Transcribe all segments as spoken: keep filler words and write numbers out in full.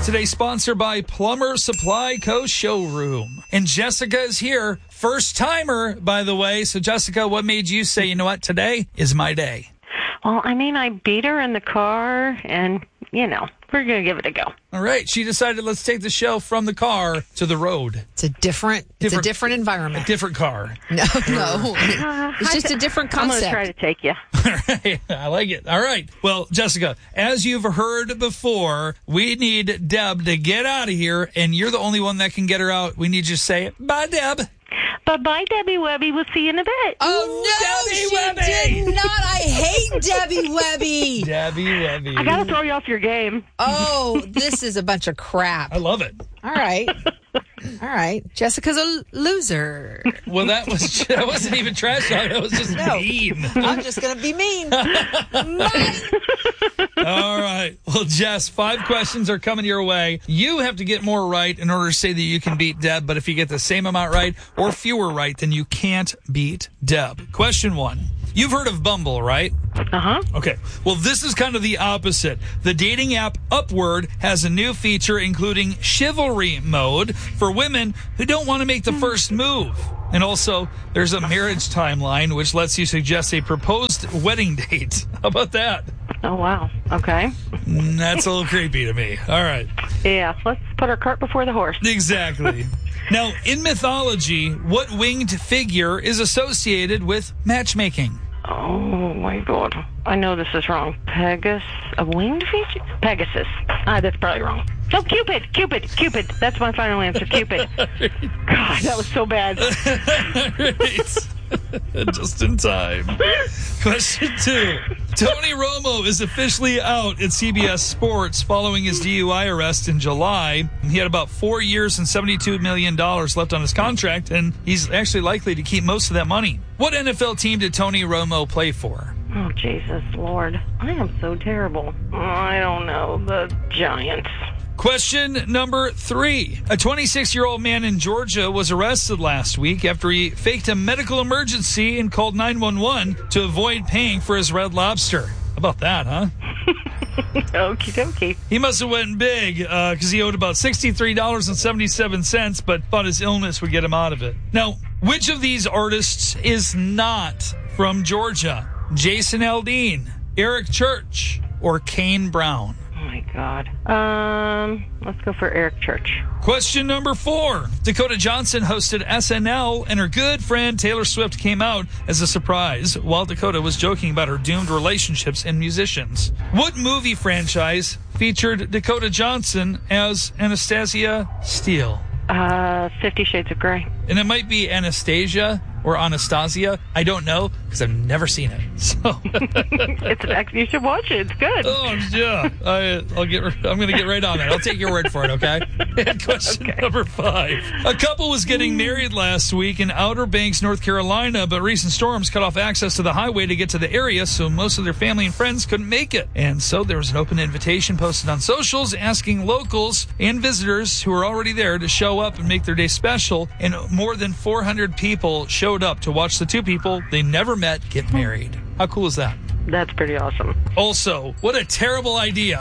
Today sponsored by Plumber Supply Co. Showroom. And Jessica is here. First timer, by the way. So, Jessica, what made you say, you know what, today is my day? Well, I mean, I beat her in the car, and, you know, we're going to give it a go. All right. She decided, let's take the show from the car to the road. It's a different, different it's a different environment. A different car. No, no. Uh, It's just a different concept. I'm going to try to take you. All right. I like it. All right. Well, Jessica, as you've heard before, we need Deb to get out of here, and you're the only one that can get her out. We need you to say, bye, Deb. Bye-bye, Debbie Webby. We'll see you in a bit. Oh, no, Debbie she Webby. did not. I hate Debbie Webby. Debbie Webby. I got to throw you off your game. Oh, this is a bunch of crap. I love it. All right. All right. Jessica's a loser. Well, that was that wasn't even trash talk. That was just No. mean. I'm just going to be mean. All right. Well, Jess, five questions are coming your way. You have to get more right in order to say that you can beat Deb. But if you get the same amount right or fewer right, then you can't beat Deb. Question one. You've heard of Bumble, right? Uh-huh. Okay. Well, this is kind of the opposite. The dating app Upward has a new feature including chivalry mode for women who don't want to make the first move. And also, there's a marriage timeline which lets you suggest a proposed wedding date. How about that? Oh, wow. Okay. That's a little creepy to me. All right. Yeah, let's put our cart before the horse. Exactly. Now, in mythology, what winged figure is associated with matchmaking? Oh, my God. I know this is wrong. Pegasus? A winged feature? Pegasus. Ah, that's probably wrong. No, Cupid. Cupid. Cupid. That's my final answer. Cupid. God, that was so bad. Just in time. Question two. Tony Romo is officially out at C B S Sports following his D U I arrest in July. He had about four years and seventy-two million dollars left on his contract, and he's actually likely to keep most of that money. What N F L team did Tony Romo play for? Oh, Jesus, Lord. I am so terrible. Oh, I don't know. The Giants. Question number three. A twenty-six-year-old man in Georgia was arrested last week after he faked a medical emergency and called nine one one to avoid paying for his Red Lobster. How about that, huh? Okie dokie. He must have went big because uh, he owed about sixty-three dollars and seventy-seven cents, but thought his illness would get him out of it. Now, which of these artists is not from Georgia? Jason Aldean, Eric Church, or Kane Brown? Oh, my God. Um, let's go for Eric Church. Question number four. Dakota Johnson hosted S N L, and her good friend Taylor Swift came out as a surprise while Dakota was joking about her doomed relationships and musicians. What movie franchise featured Dakota Johnson as Anastasia Steele? Uh, Fifty Shades of Grey. And it might be Anastasia or Anastasia. I don't know because I've never seen it. So It's an act. You should watch it. It's good. Oh yeah, I, I'll get. I'm going to get right on it. I'll take your word for it. Okay. And question Okay. number five: a couple was getting married last week in Outer Banks, North Carolina, but recent storms cut off access to the highway to get to the area, so most of their family and friends couldn't make it. And so there was an open invitation posted on socials asking locals and visitors who are already there to show up and make their day special. And more than four hundred people showed up to watch the two people they never met get married. How cool is that? That's pretty awesome. Also, what a terrible idea.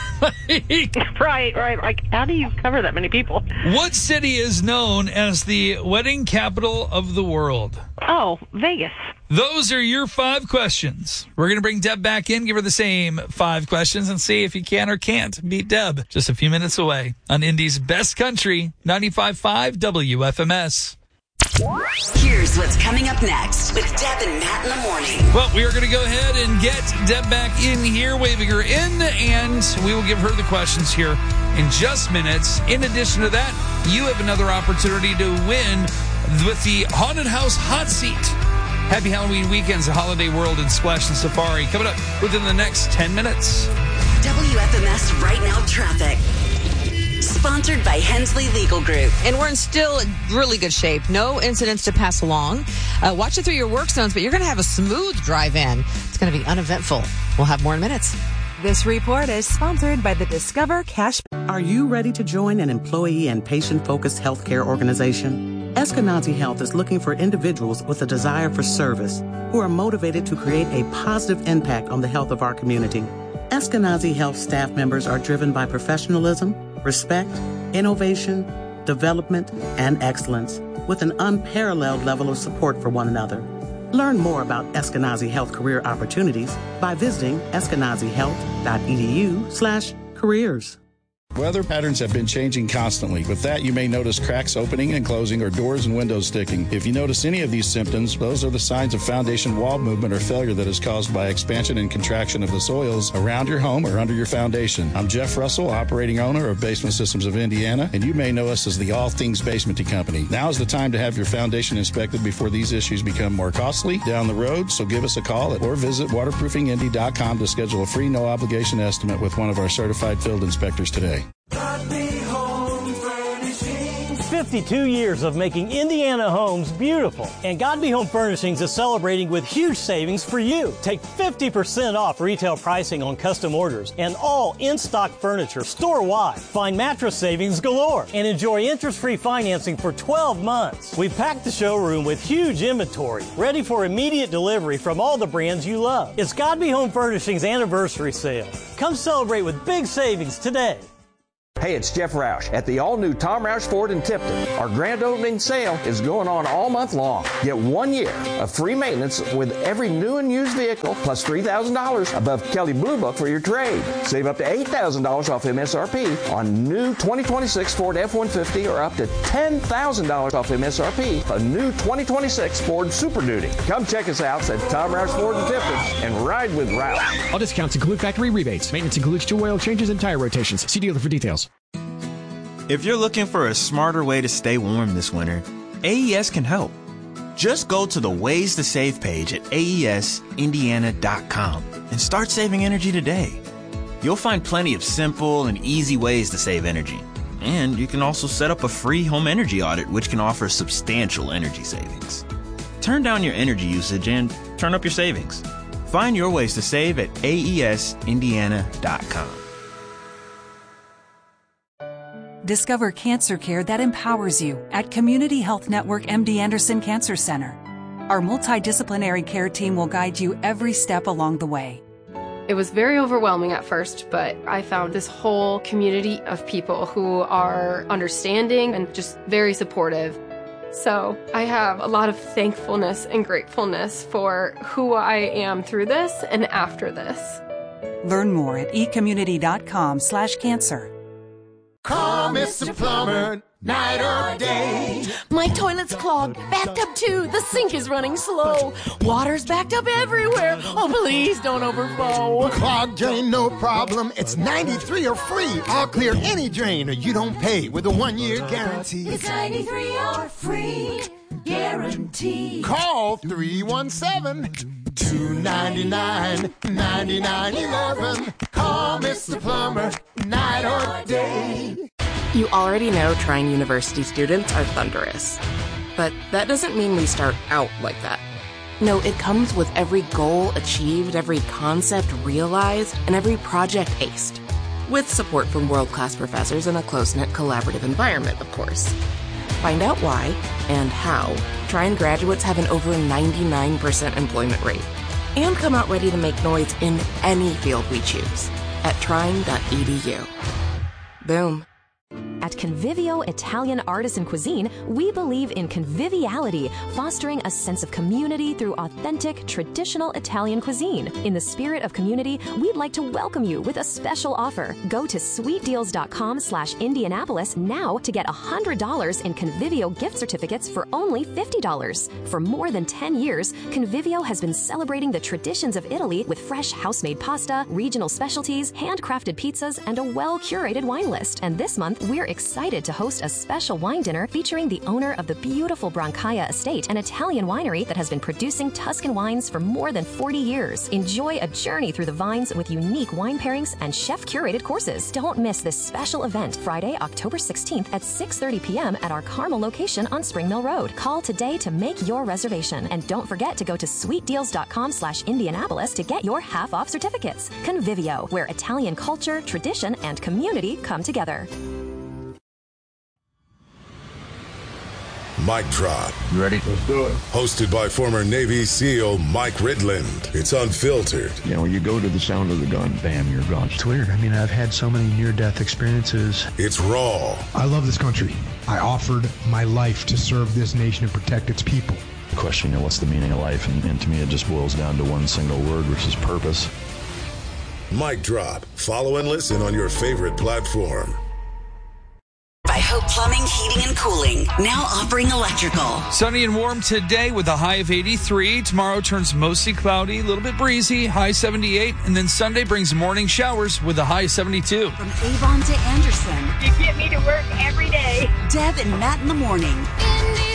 Right, right. Like, how do you cover that many people? What city is known as the wedding capital of the world? Oh, Vegas. Those are your five questions. We're going to bring Deb back in, give her the same five questions, and see if you can or can't beat Deb. Just a few minutes away on Indy's Best Country, ninety-five point five W F M S. Here's what's coming up next with Deb and Matt in the morning. Well, we are going to go ahead and get Deb back in here, waving her in, and we will give her the questions here in just minutes. In addition to that, you have another opportunity to win with the Haunted House Hot Seat. Happy Halloween weekends at Holiday World and Splash and Safari coming up within the next ten minutes. W F M S Right Now Traffic. Sponsored by Hensley Legal Group. And we're in still really good shape. No incidents to pass along. Uh, watch it through your work zones, but you're going to have a smooth drive in. It's going to be uneventful. We'll have more in minutes. This report is sponsored by the Discover Cash. Are you ready to join an employee and patient-focused healthcare organization? Eskenazi Health is looking for individuals with a desire for service who are motivated to create a positive impact on the health of our community. Eskenazi Health staff members are driven by professionalism, respect, innovation, development, and excellence, with an unparalleled level of support for one another. Learn more about Eskenazi Health career opportunities by visiting eskenazihealth.edu slash careers. Weather patterns have been changing constantly. With that, you may notice cracks opening and closing or doors and windows sticking. If you notice any of these symptoms, those are the signs of foundation wall movement or failure that is caused by expansion and contraction of the soils around your home or under your foundation. I'm Jeff Russell, operating owner of Basement Systems of Indiana, and you may know us as the All Things Basementy Company. Now is the time to have your foundation inspected before these issues become more costly down the road, so give us a call at, or visit waterproofing indy dot com to schedule a free no-obligation estimate with one of our certified field inspectors today. fifty-two years of making Indiana homes beautiful. And Godby Home Furnishings is celebrating with huge savings for you. Take fifty percent off retail pricing on custom orders and all in-stock furniture store-wide. Find mattress savings galore and enjoy interest-free financing for twelve months. We've packed the showroom with huge inventory, ready for immediate delivery from all the brands you love. It's Godby Home Furnishings anniversary sale. Come celebrate with big savings today. Hey, it's Jeff Roush at the all-new Tom Roush Ford in Tipton. Our grand opening sale is going on all month long. Get one year of free maintenance with every new and used vehicle, plus three thousand dollars above Kelley Blue Book for your trade. Save up to eight thousand dollars off M S R P on new twenty twenty-six Ford F one fifty or up to ten thousand dollars off M S R P on new twenty twenty-six Ford Super Duty. Come check us out at Tom Roush Ford in Tipton and ride with Roush. All discounts include factory rebates. Maintenance includes two oil changes and tire rotations. See dealer for details. If you're looking for a smarter way to stay warm this winter, A E S can help. Just go to the Ways to Save page at A E S Indiana dot com and start saving energy today. You'll find plenty of simple and easy ways to save energy. And you can also set up a free home energy audit, which can offer substantial energy savings. Turn down your energy usage and turn up your savings. Find your ways to save at A E S Indiana dot com. Discover cancer care that empowers you at Community Health Network M D Anderson Cancer Center. Our multidisciplinary care team will guide you every step along the way. It was very overwhelming at first, but I found this whole community of people who are understanding and just very supportive. So I have a lot of thankfulness and gratefulness for who I am through this and after this. Learn more at ecommunity dot com slash cancer. Call Mister Plumber, night or day. My toilet's clogged, backed up too. The sink is running slow. Water's backed up everywhere. Oh, please don't overflow. Clogged drain, no problem. It's ninety-three or free. I'll clear any drain or you don't pay with a one-year guarantee. It's ninety-three or free guarantee. Call three one seven, two nine nine, nine nine one one. Call Mister Plumber, night or day. You already know Trine University students are thunderous. But that doesn't mean we start out like that. No, it comes with every goal achieved, every concept realized, and every project aced. With support from world-class professors and a close-knit collaborative environment, of course. Find out why and how Trine graduates have an over ninety-nine percent employment rate. And come out ready to make noise in any field we choose at trine dot e d u. Boom. At Convivio Italian Artisan Cuisine, we believe in conviviality, fostering a sense of community through authentic, traditional Italian cuisine. In the spirit of community, we'd like to welcome you with a special offer. Go to sweet deals dot com slash Indianapolis now to get one hundred dollars in Convivio gift certificates for only fifty dollars. For more than ten years, Convivio has been celebrating the traditions of Italy with fresh house-made pasta, regional specialties, handcrafted pizzas, and a well-curated wine list. And this month, we're excited to host a special wine dinner featuring the owner of the beautiful Brancaia Estate, an Italian winery that has been producing Tuscan wines for more than forty years. Enjoy a journey through the vines with unique wine pairings and chef-curated courses. Don't miss this special event, Friday, October sixteenth at six thirty p.m. at our Carmel location on Spring Mill Road. Call today to make your reservation. And don't forget to go to sweet deals dot com slash Indianapolis to get your half-off certificates. Convivio, where Italian culture, tradition, and community come together. Mic Drop. You ready? Let's do it. Hosted by former Navy SEAL Mike Ridland. It's unfiltered. You know, when you go to the sound of the gun, bam, you're gone. It's weird. I mean, I've had so many near-death experiences. It's raw. I love this country. I offered my life to serve this nation and protect its people. The question, you know, what's the meaning of life? And, and to me, it just boils down to one single word, which is purpose. Mic Drop. Follow and listen on your favorite platform. By Hope Plumbing, Heating, and Cooling. Now offering electrical. Sunny and warm today with a high of eighty-three. Tomorrow turns mostly cloudy, a little bit breezy, high seventy-eight. And then Sunday brings morning showers with a high seventy-two. From Avon to Anderson. You get me to work every day. Deb and Matt in the morning.